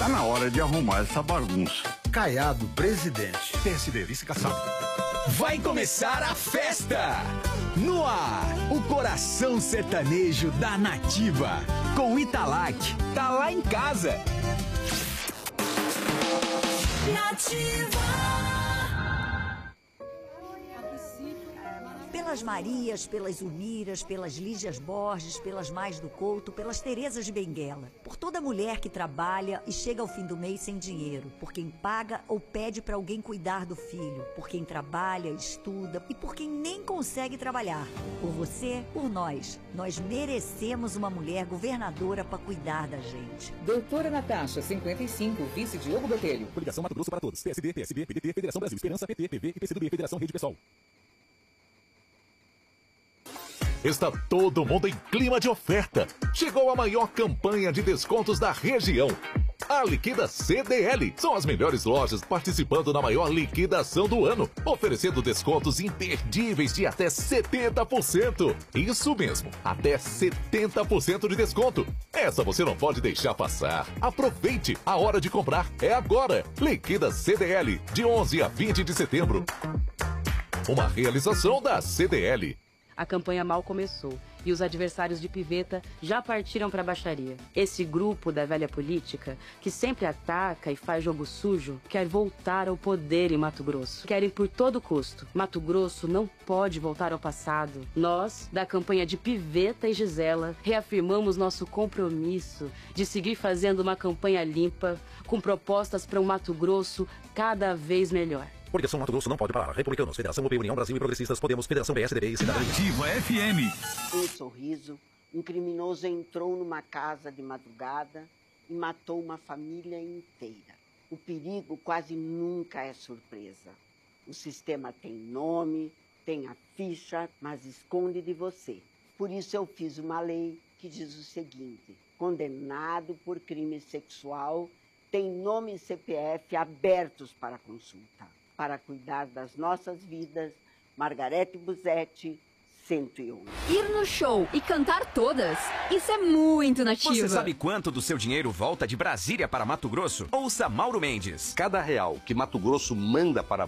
Tá na hora de arrumar essa bagunça. Caiado, presidente. PSD, vice-caçado. Vai começar a festa! No ar, o coração sertanejo da Nativa. Com Italac, tá lá em casa. Nativa. Pelas Marias, pelas Uniras, pelas Lígias Borges, pelas Mais do Couto, pelas Terezas de Benguela. Por toda mulher que trabalha e chega ao fim do mês sem dinheiro. Por quem paga ou pede para alguém cuidar do filho. Por quem trabalha, estuda e por quem nem consegue trabalhar. Por você, por nós. Nós merecemos uma mulher governadora para cuidar da gente. Doutora Natasha, 55, vice Diogo Botelho. Coligação Mato Grosso para todos. PSD, PSB, PDT, Federação Brasil, Esperança, PT, PV e PCdoB, Federação Rede Pessoal. Está todo mundo em clima de oferta. Chegou a maior campanha de descontos da região. A Liquida CDL. São as melhores lojas participando na maior liquidação do ano, oferecendo descontos imperdíveis de até 70%. Isso mesmo, até 70% de desconto. Essa você não pode deixar passar. Aproveite, a hora de comprar é agora. Liquida CDL, de 11 a 20 de setembro. Uma realização da CDL. A campanha mal começou e os adversários de Piveta já partiram para a baixaria. Esse grupo da velha política, que sempre ataca e faz jogo sujo, quer voltar ao poder em Mato Grosso. Querem por todo custo. Mato Grosso não pode voltar ao passado. Nós, da campanha de Piveta e Gisela, reafirmamos nosso compromisso de seguir fazendo uma campanha limpa, com propostas para um Mato Grosso cada vez melhor. Coligação Mato Grosso não pode parar. Republicanos, Federação UP, União Brasil e Progressistas, Podemos, Federação PSDB e Cidadania. Nativa FM. Um sorriso, um criminoso entrou numa casa de madrugada e matou uma família inteira. O perigo quase nunca é surpresa. O sistema tem nome, tem a ficha, mas esconde de você. Por isso eu fiz uma lei que diz o seguinte: condenado por crime sexual tem nome e CPF abertos para consulta. Para cuidar das nossas vidas, Margarete Busetti, 101. Ir no show e cantar todas, isso é muito Nativa. Você sabe quanto do seu dinheiro volta de Brasília para Mato Grosso? Ouça Mauro Mendes. Cada real que Mato Grosso manda para